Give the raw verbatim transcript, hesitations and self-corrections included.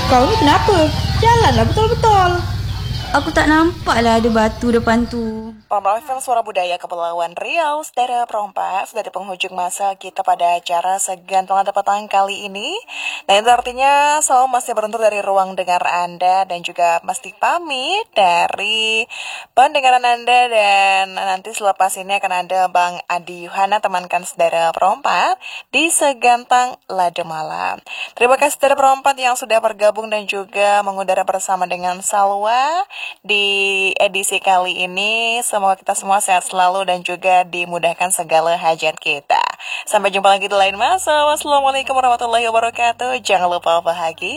Kau ni kenapa? Jalanlah betul-betul. Aku tak nampak lah ada batu depan tu. Pembawa F M Suara Budaya Kepulauan Riau, saudara perompak, sudah di penghujung masa kita pada acara Segantung Anda Petang kali ini. Dan itu artinya selalu masih beruntung dari ruang dengar Anda dan juga mesti pamit dari pendengaran Anda. Dan nanti selepas ini akan ada Bang Adi Yuhana temankan saudara perompak di Segantang Lada Malam. Terima kasih saudara perompak yang sudah bergabung dan juga mengudara bersama dengan Salwa di edisi kali ini. Semoga kita semua sehat selalu dan juga dimudahkan segala hajat kita. Sampai jumpa lagi di lain masa. Wassalamualaikum warahmatullahi wabarakatuh. Jangan lupa bahagia.